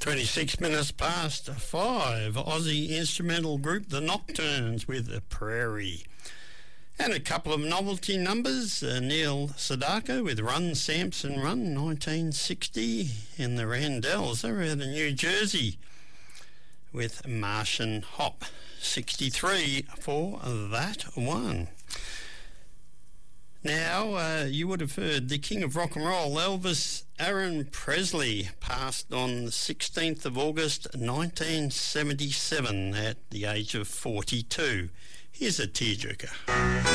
26 minutes past 5. Aussie instrumental group The Nocturnes with The Prairie. And a couple of novelty numbers. Neil Sedaka with Run Samson Run, 1960, in the Randells. They were out of New Jersey with Martian Hop, 63 for that one. Now, you would have heard the king of rock and roll, Elvis Aaron Presley, passed on the 16th of August 1977 at the age of 42. Here's a tearjerker.